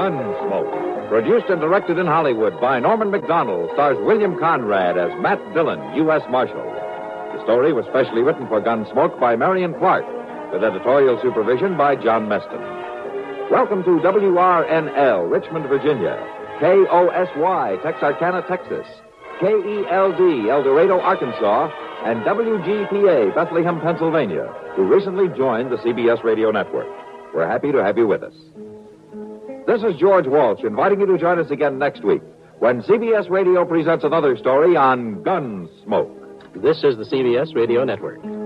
Gunsmoke. Produced and directed in Hollywood by Norman Macdonald, stars William Conrad as Matt Dillon, U.S. Marshal. The story was specially written for Gunsmoke by Marion Clark, with editorial supervision by John Meston. Welcome to WRNL, Richmond, Virginia, KOSY, Texarkana, Texas, KELD, El Dorado, Arkansas, and WGPA, Bethlehem, Pennsylvania, who recently joined the CBS radio network. We're happy to have you with us. This is George Walsh inviting you to join us again next week when CBS Radio presents another story on Gunsmoke. This is the CBS Radio Network.